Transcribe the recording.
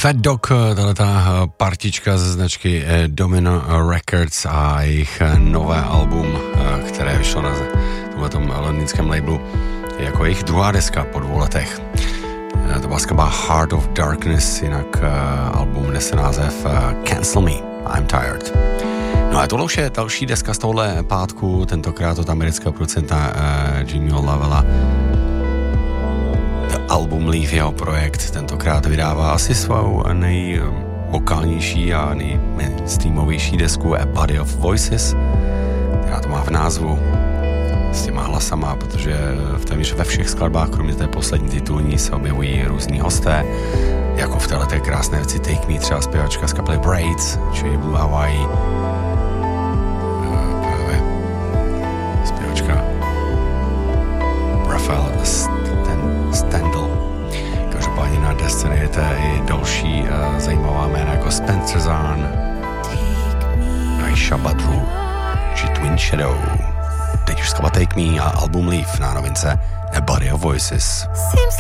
Fat Dog, tato partička ze značky Domino Records a jejich nové album, které vyšlo na tomhletom londýnském labelu jako jejich druhá deska po 2 letech. To byla skladba Heart of Darkness, jinak album nese název Cancel Me, I'm Tired. No a tohle už je další deska z tohohle pátku, tentokrát od amerického producenta Jimmyho Lovella. Album Leave, jeho projekt, tentokrát vydává asi svou nejvokálnější a nejstreamovější desku A Body of Voices, která to má v názvu s těma hlasama, protože v téměř ve všech skladbách, kromě té poslední titulní, se objevují různí hosté, jako v této krásné věci Take Me, třeba zpěvačka z kapely Braids, či Blue Hawaii, právě zpěvačka Raphael Stendl. Každopádně na desce najdete i další zajímavá jména jako Spencer Zahn, Aisha Badru či Twin Shadow. Teď už skladba Take Me a album Leave na novince A Body of Voices. Seems